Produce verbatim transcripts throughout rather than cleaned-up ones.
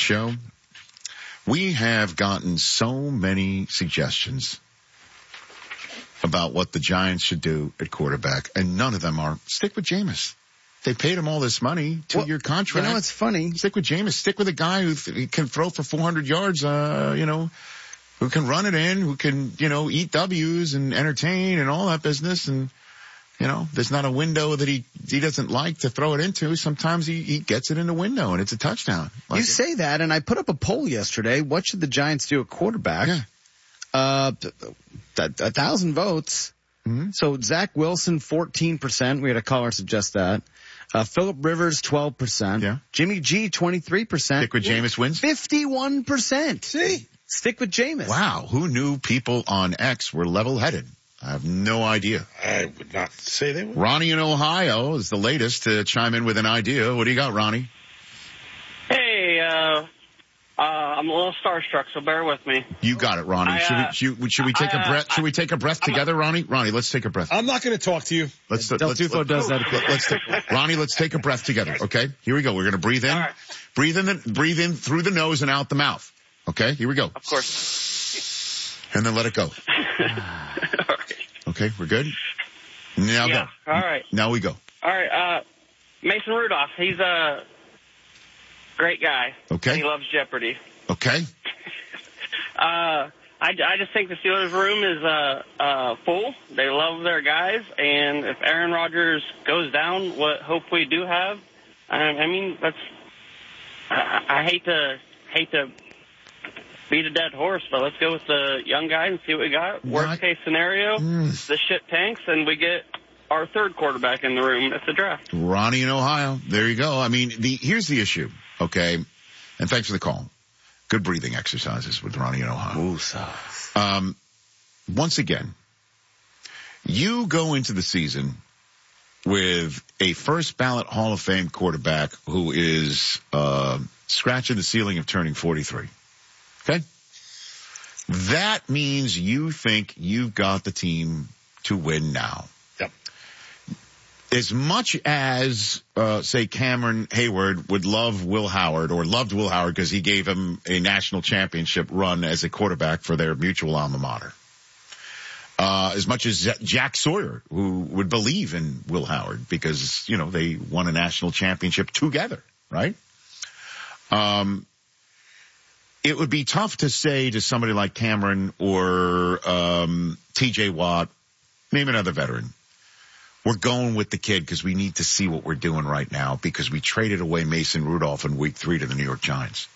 show. We have gotten so many suggestions about what the Giants should do at quarterback, and none of them are stick with Jameis. They paid him all this money, two-year well, contract. You know, it's funny. Stick with Jameis. Stick with a guy who th- can throw for four hundred yards, uh, you know, who can run it in, who can, you know, eat W's and entertain and all that business. And, you know, there's not a window that he, he doesn't like to throw it into. Sometimes he, he gets it in the window and it's a touchdown. Like you it. say that, and I put up a poll yesterday. What should the Giants do at quarterback? Yeah. Uh, a, a thousand votes. Mm-hmm. So Zach Wilson, fourteen percent. We had a caller suggest that. Uh, Phillip Rivers, twelve percent. Yeah. Jimmy G, twenty-three percent. Stick with yeah. Jameis wins? fifty-one percent. See? Stick with Jameis. Wow. Who knew people on X were level-headed? I have no idea. I would not say they would. Ronnie in Ohio is the latest to chime in with an idea. What do you got, Ronnie? Hey, uh, uh, I'm a little starstruck, so bear with me. You got it, Ronnie. I, uh, should, we, should, should we take I, uh, a breath? Should we take a breath I'm together, a, Ronnie? Ronnie, let's take a breath. I'm not going to talk to you. Let's, Del let's, Tufo let's, does that. Let's take, Ronnie, let's take a breath together, okay? Here we go. We're going to breathe in. All right. Breathe in, the, breathe in through the nose and out the mouth. Okay, here we go. Of course. And then let it go. All right. Okay, we're good? Now yeah, go. All right. Now we go. All right, uh, Mason Rudolph, he's a great guy. Okay. And he loves Jeopardy. Okay. uh, I, I just think the Steelers room is, uh, uh, full. They love their guys, and if Aaron Rodgers goes down, what hope we do have, I, I mean, that's, I, I hate to, hate to beat a dead horse, but let's go with the young guy and see what we got. Worst Not, case scenario, mm. the shit tanks, and we get our third quarterback in the room at the draft. Ronnie in Ohio. There you go. I mean, the here's the issue, okay? And thanks for the call. Good breathing exercises with Ronnie in Ohio. Um, once again, you go into the season with a first ballot Hall of Fame quarterback who is uh, scratching the ceiling of turning forty-three. Okay? That means you think you've got the team to win now. Yep. As much as, uh, say, Cameron Hayward would love Will Howard or loved Will Howard because he gave him a national championship run as a quarterback for their mutual alma mater. Uh, as much as Jack Sawyer, who would believe in Will Howard because, you know, they won a national championship together, right? Um, It would be tough to say to somebody like Cameron or um T J Watt, name another veteran, we're going with the kid because we need to see what we're doing right now because we traded away Mason Rudolph in week three to the New York Giants.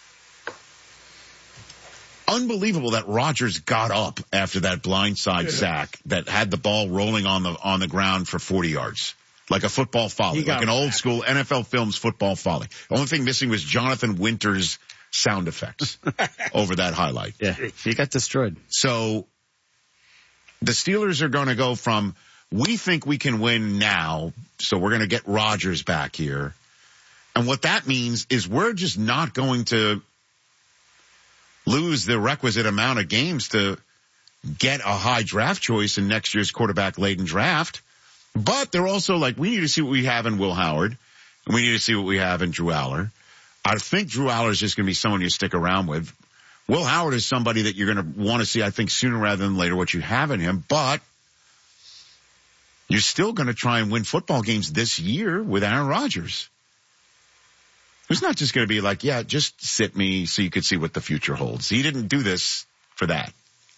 Unbelievable that Rodgers got up after that blindside sack that had the ball rolling on the on the ground for forty yards. Like a football volley, like an old school N F L Films football volley. The only thing missing was Jonathan Winters' sound effects over that highlight. Yeah, he got destroyed. So the Steelers are going to go from, we think we can win now, so we're going to get Rodgers back here. And what that means is we're just not going to lose the requisite amount of games to get a high draft choice in next year's quarterback-laden draft. But they're also like, we need to see what we have in Will Howard, and we need to see what we have in Drew Aller. I think Drew Aller is just going to be someone you stick around with. Will Howard is somebody that you're going to want to see, I think, sooner rather than later what you have in him. But you're still going to try and win football games this year with Aaron Rodgers. It's not just going to be like, yeah, just sit me so you could see what the future holds. He didn't do this for that.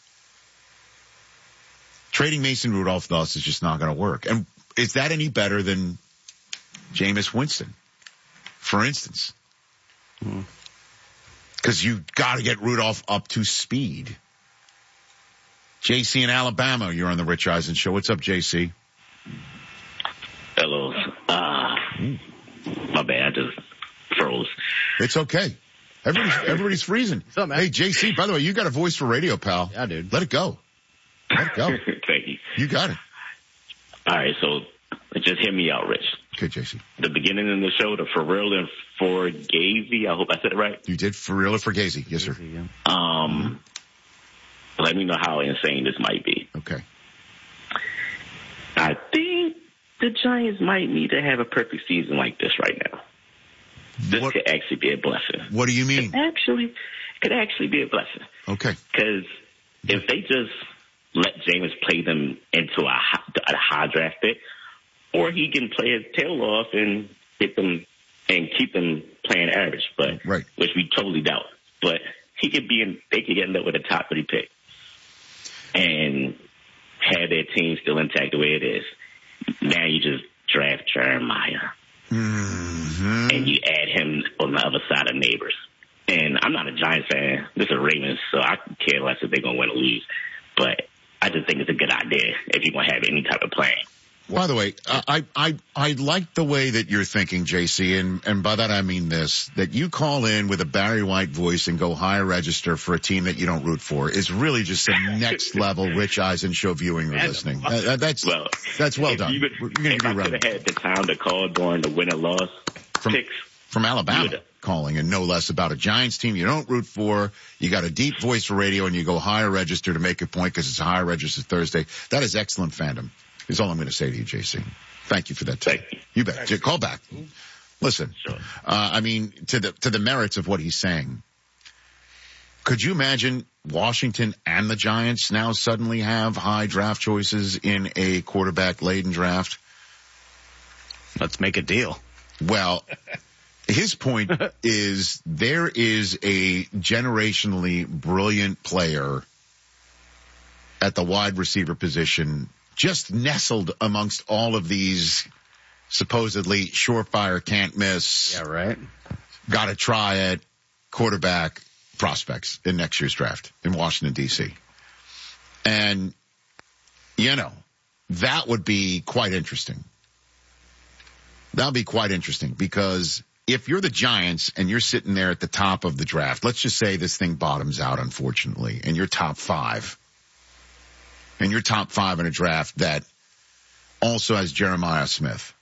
Trading Mason Rudolph, thus, is just not going to work. And is that any better than Jameis Winston, for instance? Because mm. you got to get Rudolph up to speed. J C in Alabama, you're on the Rich Eisen Show. What's up, J C? Hello. Uh, my bad. I just froze. It's okay. Everybody's, everybody's freezing. What's up, man? Hey, J C, by the way, you got a voice for radio, pal. Yeah, dude. Let it go. Let it go. Thank you. You got it. All right, so just hear me out, Rich. Okay, J C. The beginning of the show, the for real and for Gazy, I hope I said it right. You did for real or for Gazy. Yes, sir. Um, let me know how insane this might be. Okay. I think the Giants might need to have a perfect season like this right now. This What- could actually be a blessing. What do you mean? Actually, it could actually be a blessing. Okay. Because if they just let Jameis play them into a high, a high draft pick, or he can play his tail off and get them and keep them playing average, but Right. which we totally doubt. But he could be in. They could end up with a top three pick and have their team still intact the way it is. Now you just draft Jeremiah Mm-hmm. and you add him on the other side of Neighbors. And I'm not a Giants fan. This is Ravens, so I could care less if they're going to win or lose. But I just think it's a good idea if you're going to have any type of plan. By the way, I, I, I like the way that you're thinking, J C, and, and by that I mean this, that you call in with a Barry White voice and go higher register for a team that you don't root for is really just some next level Rich Eisen show viewing or listening. Uh, that's, Well, that's well if done. you would- We're going to if give I you a could round have had the time to call during the win or loss from, picks, from Alabama Good. calling, and no less about a Giants team you don't root for. You got a deep voice for radio and you go higher register to make a point because it's a higher register Thursday. That is excellent fandom is all I'm going to say to you, J C. Thank you for that tip. Thank you. You bet. J- Call back. Listen, Sure. uh, I mean, to the, to the merits of what he's saying, could you imagine Washington and the Giants now suddenly have high draft choices in a quarterback laden draft? Let's make a deal. Well, his point is there is a generationally brilliant player at the wide receiver position just nestled amongst all of these supposedly surefire, can't miss, Yeah, right. got to try it, quarterback prospects in next year's draft in Washington, D C. And, you know, that would be quite interesting. That would be quite interesting because if you're the Giants and you're sitting there at the top of the draft, let's just say this thing bottoms out, unfortunately, and you're top five. And you're top five in a draft that also has Jeremiah Smith.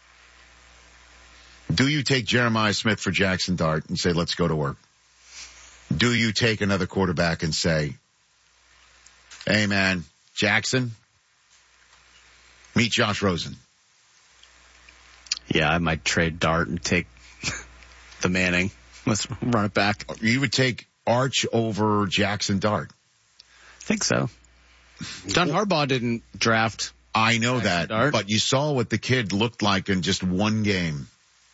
Do you take Jeremiah Smith for Jackson Dart and say, let's go to work? Do you take another quarterback and say, hey man, Jackson, meet Josh Rosen? Yeah, I might trade Dart and take the Manning. Let's run it back. You would take Arch over Jackson Dart. I think so. John Harbaugh didn't draft. I know Jackson that, Dart. but you saw what the kid looked like in just one game.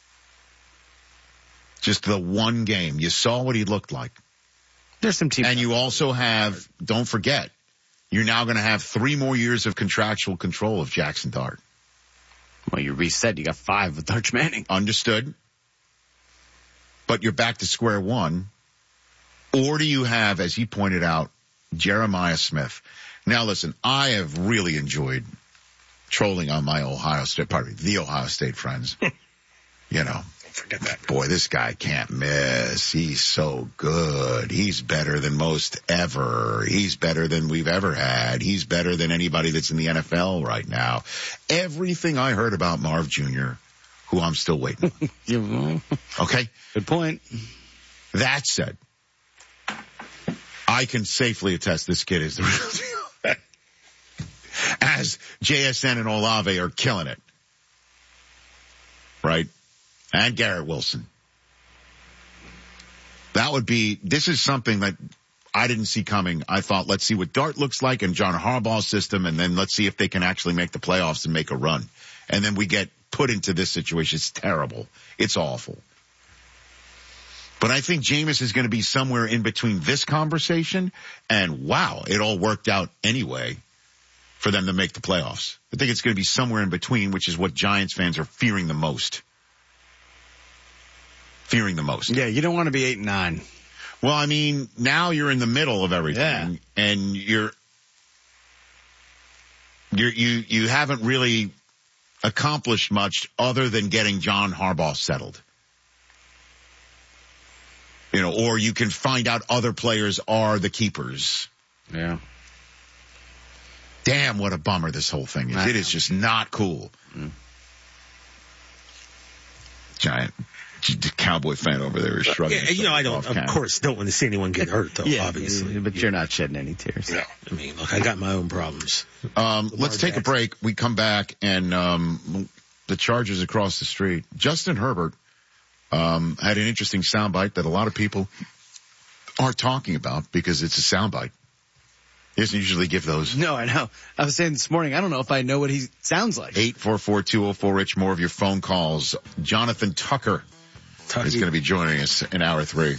Just the one game. You saw what he looked like. There's some teams. And you also have, don't forget, you're now going to have three more years of contractual control of Jackson Dart. Well, you reset. You got five with Arch Manning. Understood. But you're back to square one. Or do you have, as he pointed out, Jeremiah Smith? Now listen, I have really enjoyed trolling on my Ohio State, pardon me, the Ohio State friends. You know, Don't forget that. boy, this guy can't miss. He's so good. He's better than most ever. He's better than we've ever had. He's better than anybody that's in the N F L right now. Everything I heard about Marv Junior, who I'm still waiting on. Okay? Good point. That said, I can safely attest this kid is the real deal. As J S N and Olave are killing it. Right? And Garrett Wilson. That would be, this is something that I didn't see coming. I thought, let's see what Dart looks like in John Harbaugh's system, and then let's see if they can actually make the playoffs and make a run. And then we get put into this situation. It's terrible. It's awful. But I think Jameis is going to be somewhere in between this conversation and, wow, it all worked out anyway for them to make the playoffs. I think it's going to be somewhere in between, which is what Giants fans are fearing the most. Fearing the most. Yeah, you don't want to be eight and nine. Well, I mean, now you're in the middle of everything, Yeah. and you're, you're you you haven't really accomplished much other than getting John Harbaugh settled. You know, or you can find out other players are the keepers. Yeah. Damn, what a bummer this whole thing is. I It know. is just not cool. Mm. Giant Cowboy fan over there is shrugging. Yeah, you know, I don't, off of camera. course, don't want to see anyone get hurt, though, Yeah, obviously. but you're not shedding any tears. No, I mean, look, I got my own problems. Um, let's take a Jackson. break. We come back and, um, the Chargers across the street. Justin Herbert um, had an interesting soundbite that a lot of people are talking about because it's a soundbite. He doesn't usually give those. No, I know. I was saying this morning, I don't know if I know what he sounds like. eight four four, two oh four, Rich. More of your phone calls. Jonathan Tucker Tucky. is going to be joining us in hour three.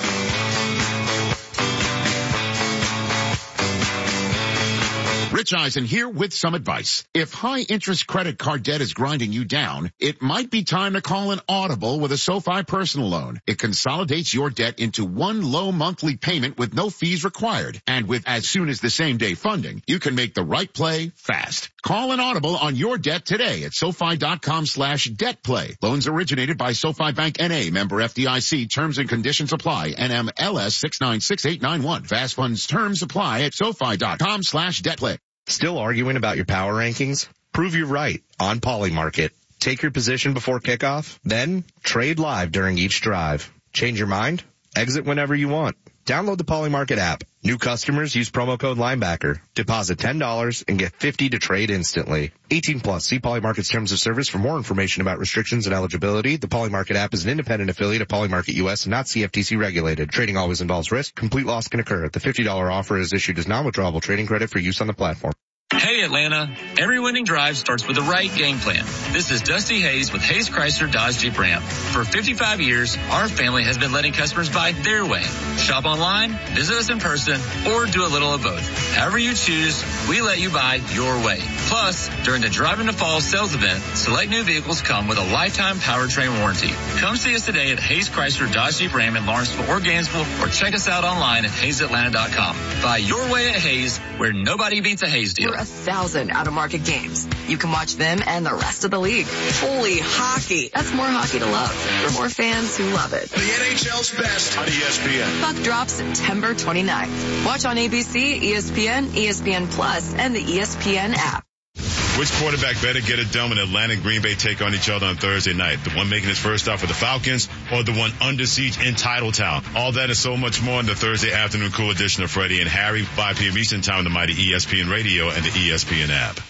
Rich Eisen here with some advice. If high interest credit card debt is grinding you down, it might be time to call an Audible with a SoFi personal loan. It consolidates your debt into one low monthly payment with no fees required. And with as soon as the same day funding, you can make the right play fast. Call an Audible on your debt today at SoFi.com slash debt play. Loans originated by SoFi Bank N A, member F D I C. Terms and conditions apply. N M L S six nine six eight nine one. Fast funds terms apply at SoFi.com slash debt play. Still arguing about your power rankings? Prove you're right on Polymarket. Take your position before kickoff, then trade live during each drive. Change your mind? Exit whenever you want. Download the Polymarket app. New customers use promo code Linebacker. Deposit ten dollars and get fifty dollars to trade instantly. eighteen plus. See Polymarket's terms of service for more information about restrictions and eligibility. The Polymarket app is an independent affiliate of Polymarket U S and not C F T C regulated. Trading always involves risk. Complete loss can occur. The fifty dollars offer is issued as non-withdrawable trading credit for use on the platform. Hey Atlanta, every winning drive starts with the right game plan. This is Dusty Hayes with Hayes Chrysler Dodge Jeep Ram. For fifty-five years, our family has been letting customers buy their way. Shop online, visit us in person, or do a little of both. However you choose, we let you buy your way. Plus, during the Drive into Fall sales event, select new vehicles come with a lifetime powertrain warranty. Come see us today at Hayes Chrysler Dodge Jeep Ram in Lawrenceville or Gainesville, or check us out online at hayes atlanta dot com. Buy your way at Hayes, where nobody beats a Hayes deal. A thousand out-of-market games. You can watch them and the rest of the league. Holy hockey. That's more hockey to love for more fans who love it. The N H L's best on E S P N. Puck drops September twenty-ninth. Watch on A B C, E S P N, E S P N Plus, and the E S P N app. Which quarterback better get it done when Atlanta and Green Bay take on each other on Thursday night? The one making his first start for the Falcons or the one under siege in Titletown? All that and so much more in the Thursday afternoon cool edition of Freddie and Harry, five p.m. Eastern Time on the mighty E S P N Radio and the E S P N app.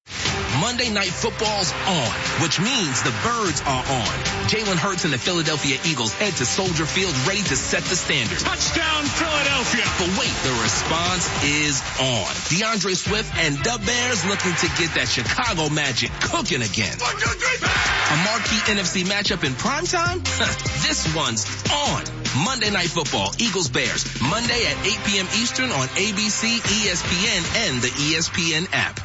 Monday Night Football's on, which means the Birds are on. Jalen Hurts and the Philadelphia Eagles head to Soldier Field ready to set the standard. Touchdown, Philadelphia! But wait, the response is on. DeAndre Swift and the Bears looking to get that Chicago magic cooking again. One, two, three, bang! A marquee N F C matchup in primetime? This one's on. Monday Night Football, Eagles Bears, Monday at eight p.m. Eastern on A B C, E S P N, and the E S P N app.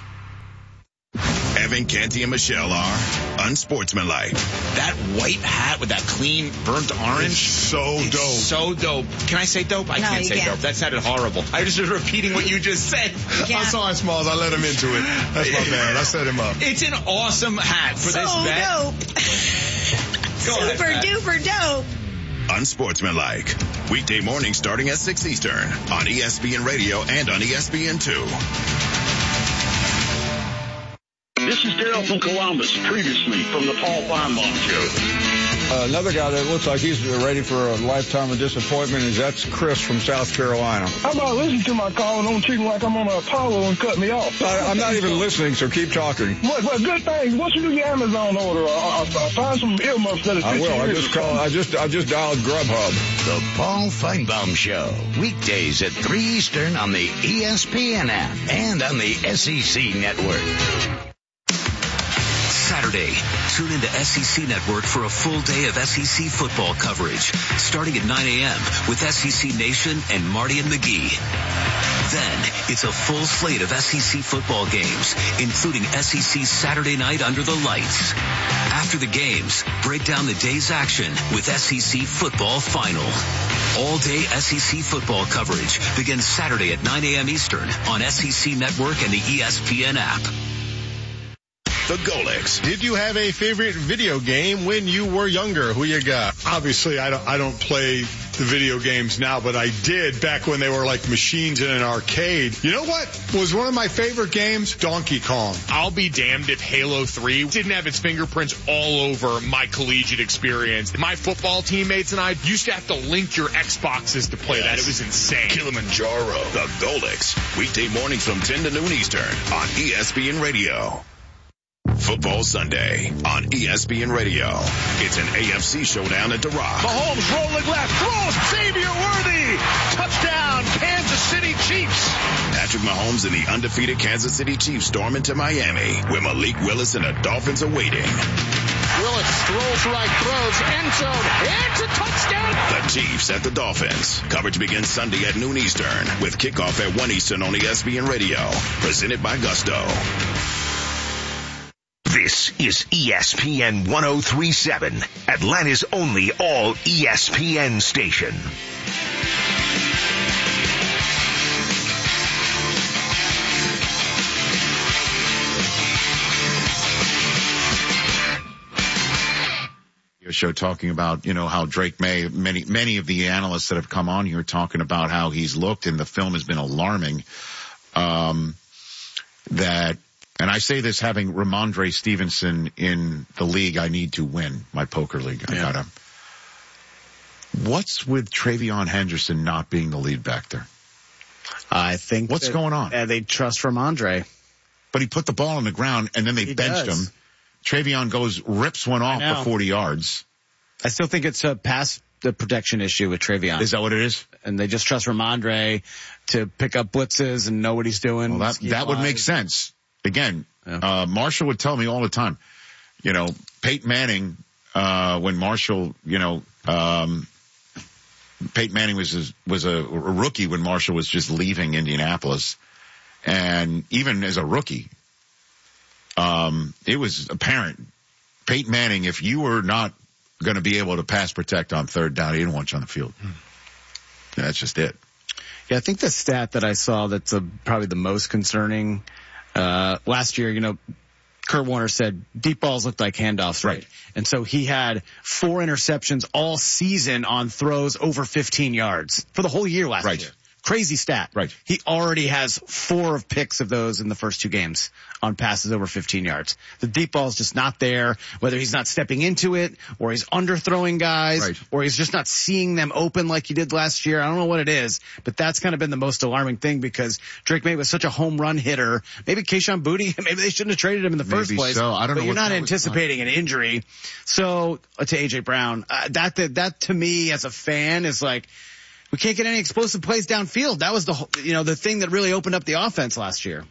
Evan, Canty, and Michelle are unsportsmanlike. That white hat with that clean burnt orange. It's so it's dope. So dope. Can I say dope? I no, can't say can't. dope. That sounded horrible. I was just repeating what you just said. Yeah. I'm sorry, Smalls. I let him into it. That's my bad. I set him up. It's an awesome hat for so this bet. Dope. Super ahead, duper dope. Unsportsmanlike. Weekday morning starting at six Eastern on E S P N Radio and on E S P N two. This is Daryl from Columbus, previously from the Paul Feinbaum Show. Uh, another guy that looks like he's ready for a lifetime of disappointment is that's Chris from South Carolina. How about listening to my call and don't treat me like I'm on an Apollo and cut me off? I, I'm not even listening, so keep talking. What, what good things? Once you do your Amazon order, I'll, I'll find some earmuffs that are I will. I just call. I just. I just dialed Grubhub. The Paul Feinbaum Show, weekdays at three Eastern on the E S P N app and on the S E C network. Saturday, tune into S E C Network for a full day of S E C football coverage, starting at nine a.m. with S E C Nation and Marty and McGee. Then, it's a full slate of S E C football games, including S E C Saturday Night Under the Lights. After the games, break down the day's action with S E C Football Final. All-day S E C football coverage begins Saturday at nine a.m. Eastern on S E C Network and the E S P N app. The Golix. Did you have a favorite video game when you were younger? Who you got? Obviously, I don't, I don't play the video games now, but I did back when they were like machines in an arcade. You know what was one of my favorite games? Donkey Kong. I'll be damned if Halo three didn't have its fingerprints all over my collegiate experience. My football teammates and I used to have to link your Xboxes to play yes. that. It was insane. Kilimanjaro. The Golix. Weekday mornings from ten to noon Eastern on E S P N Radio. Football Sunday on E S P N Radio. It's an A F C showdown at the Rock. Mahomes rolling left, throws, Xavier Worthy, touchdown, Kansas City Chiefs. Patrick Mahomes and the undefeated Kansas City Chiefs storm into Miami, where Malik Willis and the Dolphins are waiting. Willis throws right, throws, end zone, it's a touchdown. The Chiefs at the Dolphins. Coverage begins Sunday at noon Eastern, with kickoff at one Eastern on E S P N Radio. Presented by Gusto. This is E S P N one oh three point seven, Atlanta's only all E S P N station. Show talking about, you know, how Drake May, many, many of the analysts that have come on here talking about how he's looked, and the film has been alarming. Um, that, and I say this having Ramondre Stevenson in the league, I need to win my poker league. I Yeah. gotta. What's with Travion Henderson not being the lead back there? I think. What's that, going on? Uh, they trust Ramondre. But he put the ball on the ground and then they He benched does. him. Travion goes, rips one off know. for forty yards. I still think it's a pass the protection issue with Travion. Is that what it is? And they just trust Ramondre to pick up blitzes and know what he's doing. Well, that, scheme that would wise. make sense. Again, Yeah. uh, Marshall would tell me all the time, you know, Peyton Manning, uh, when Marshall, you know, um, Peyton Manning was, was a, a rookie when Marshall was just leaving Indianapolis. And even as a rookie, um, it was apparent Peyton Manning, if you were not going to be able to pass protect on third down, he didn't want you on the field. Hmm. That's just it. Yeah, I think the stat that I saw that's a, probably the most concerning, uh, last year, you know, Kurt Warner said deep balls looked like handoffs, right? And so he had four interceptions all season on throws over fifteen yards for the whole year last Right. year. Crazy stat. Right. He already has four of picks of those in the first two games on passes over fifteen yards. The deep ball is just not there, whether he's not stepping into it or he's underthrowing guys Right. or he's just not seeing them open like he did last year. I don't know what it is, but that's kind of been the most alarming thing because Drake May was such a home run hitter. Maybe Keyshawn Boutte, maybe they shouldn't have traded him in the first Maybe place. so. I don't but know you're what not that was anticipating an injury. So uh, to A J Brown, uh, that, that, that to me as a fan is like, we can't get any explosive plays downfield. That was the, whole- you know, the thing that really opened up the offense last year.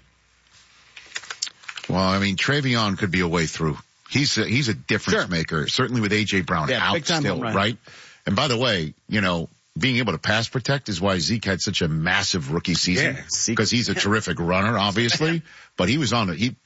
Well, I mean, Travion could be a way through. He's a, he's a difference Sure. maker, certainly with A J Brown Yeah, out big time still, home run. right? And by the way, you know, being able to pass protect is why Zeke had such a massive rookie season Yeah, Zeke- because he's a terrific runner, obviously. But he was on it. He